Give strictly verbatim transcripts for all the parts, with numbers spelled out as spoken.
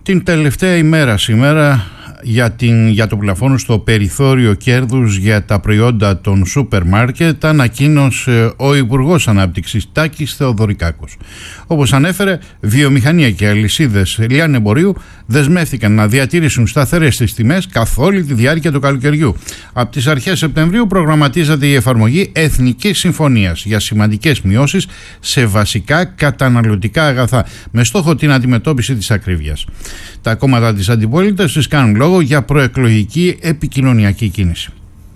Την τελευταία ημέρα σήμερα για, την, για το πλαφόν στο περιθώριο κέρδους για τα προϊόντα των σούπερ μάρκετ ανακοίνωσε ο Υπουργός Ανάπτυξης Τάκης Θεοδωρικάκος. Όπως ανέφερε, βιομηχανία και αλυσίδες λιανεμπορίου δεσμεύτηκαν να διατηρήσουν σταθερές τις τιμές καθ' όλη τη διάρκεια του καλοκαιριού. Από τις αρχές Σεπτεμβρίου προγραμματίζεται η εφαρμογή Εθνικής Συμφωνίας για σημαντικές μειώσεις σε βασικά καταναλωτικά αγαθά με στόχο την αντιμετώπιση της ακρίβειας. Τα κόμματα της αντιπολίτευσης κάνουν λόγο για προεκλογική επικοινωνιακή κίνηση.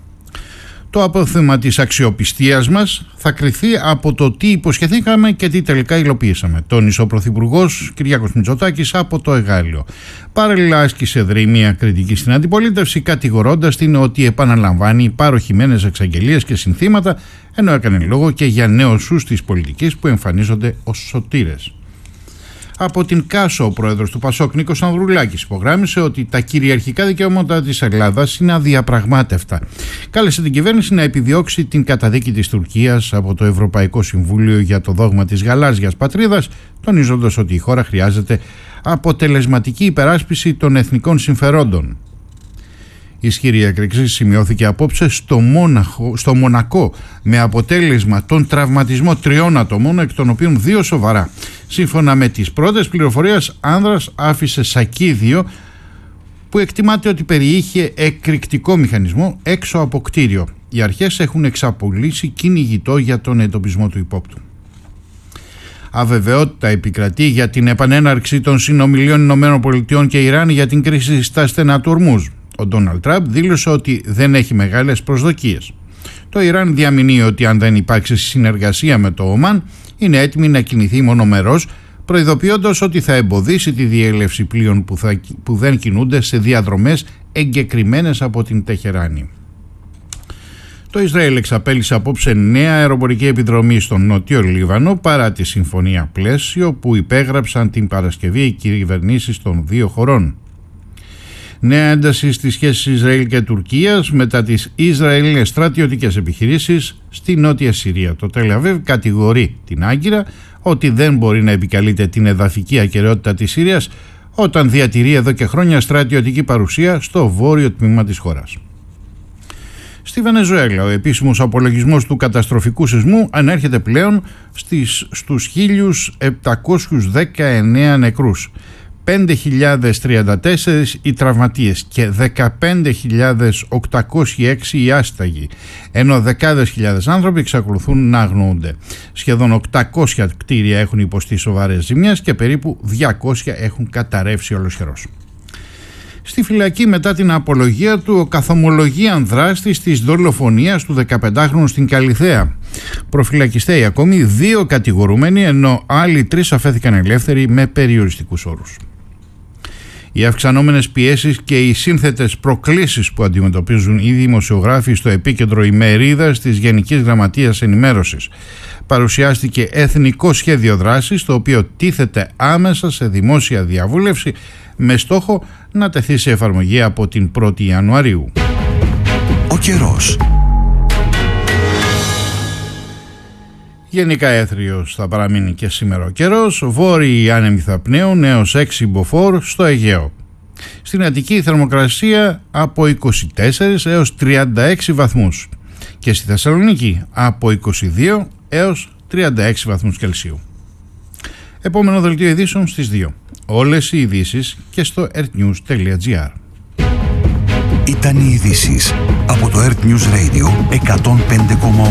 Το απόθεμα της αξιοπιστίας μας θα κριθεί από το τι υποσχεθήκαμε και τι τελικά υλοποιήσαμε, τόνισε ο Πρωθυπουργός Κυριάκος Μητσοτάκης από το Εγάλεο. Παράλληλα άσκησε δρυμία κριτική στην αντιπολίτευση, κατηγορώντας την ότι επαναλαμβάνει παροχημένες εξαγγελίες και συνθήματα, ενώ έκανε λόγο και για νέοσους της πολιτικής που εμφανίζονται ως σωτήρες. Από την Κάσο, ο πρόεδρος του Πασόκ Νίκος Ανδρουλάκης υπογράμμισε ότι τα κυριαρχικά δικαιώματα της Ελλάδας είναι αδιαπραγμάτευτα. Κάλεσε την κυβέρνηση να επιδιώξει την καταδίκη της Τουρκίας από το Ευρωπαϊκό Συμβούλιο για το δόγμα της γαλάζιας πατρίδας, τονίζοντας ότι η χώρα χρειάζεται αποτελεσματική υπεράσπιση των εθνικών συμφερόντων. Ισχυρή έκρηξη σημειώθηκε απόψε στο, Μόναχο, στο Μονακό με αποτέλεσμα τον τραυματισμό τριών ατομών, εκ των οποίων δύο σοβαρά. Σύμφωνα με τις πρώτες πληροφορίες, άνδρας άφησε σακίδιο που εκτιμάται ότι περιείχε εκρηκτικό μηχανισμό έξω από κτίριο. Οι αρχές έχουν εξαπολύσει κυνηγητό για τον εντοπισμό του υπόπτου. Αβεβαιότητα επικρατεί για την επανέναρξη των συνομιλιών ΗΠΑ και Ιράν για την κρίση στα στενά του Ορμούζ. Ο Ντόναλντ Τραμπ δήλωσε ότι δεν έχει μεγάλες προσδοκίες. Το Ιράν διαμηνύει ότι αν δεν υπάρξει συνεργασία με το Ομάν, είναι έτοιμη να κινηθεί μονομερός, προειδοποιώντας ότι θα εμποδίσει τη διέλευση πλοίων που, θα, που δεν κινούνται σε διαδρομές εγκεκριμένες από την Τεχεράνη. Το Ισραήλ εξαπέλυσε απόψε νέα αεροπορική επιδρομή στον Νότιο Λίβανο παρά τη συμφωνία πλαίσιο που υπέγραψαν την Παρασκευή οι κυβερνήσεις των δύο χωρών. Νέα ένταση στις σχέσεις Ισραήλ και Τουρκίας μετά τις Ισραηλινές στρατιωτικές επιχειρήσεις στη Νότια Συρία. Το Τελ Αβίβ κατηγορεί την Άγκυρα ότι δεν μπορεί να επικαλείται την εδαφική ακεραιότητα της Συρίας όταν διατηρεί εδώ και χρόνια στρατιωτική παρουσία στο βόρειο τμήμα της χώρας. Στη Βενεζουέλα, ο επίσημος απολογισμός του καταστροφικού σεισμού ανέρχεται πλέον στις, στους χίλιους επτακόσιους δεκαεννέα νεκρούς. πέντε χιλιάδες τριάντα τέσσερα οι τραυματίες και δεκαπέντε χιλιάδες οκτακόσιοι έξι οι άσταγοι, ενώ δεκάδες χιλιάδες άνθρωποι εξακολουθούν να αγνοούνται. Σχεδόν οκτακόσια κτίρια έχουν υποστεί σοβαρές ζημιές και περίπου διακόσια έχουν καταρρεύσει ολοσχερώς. Στη φυλακή μετά την απολογία του ο καθομολογίαν δράστης της δολοφονίας του δεκαπεντάχρονου στην Καλιθέα. Προφυλακιστέοι ακόμη δύο κατηγορούμενοι, ενώ άλλοι τρεις αφέθηκαν ελεύθεροι με περιοριστικούς όρους. Οι αυξανόμενες πιέσεις και οι σύνθετες προκλήσεις που αντιμετωπίζουν οι δημοσιογράφοι στο επίκεντρο ημερίδας της Γενικής Γραμματείας Ενημέρωσης. Παρουσιάστηκε εθνικό σχέδιο δράσης, το οποίο τίθεται άμεσα σε δημόσια διαβούλευση με στόχο να τεθεί σε εφαρμογή από την πρώτη Ιανουαρίου. Ο καιρός. Γενικά έθριος θα παραμείνει και σήμερα ο καιρός, βόρειοι άνεμοι θα πνέουν έως έξι μποφόρ στο Αιγαίο. Στην Αττική η θερμοκρασία από είκοσι τέσσερα έως τριάντα έξι βαθμούς και στη Θεσσαλονίκη από είκοσι δύο έως τριάντα έξι βαθμούς Κελσίου. Επόμενο δελτίο ειδήσεων στις δύο. Όλες οι ειδήσεις και στο earthnews τελεία gr. Ήταν οι ειδήσεις από το Earth News Radio εκατόν πέντε κόμμα οκτώ.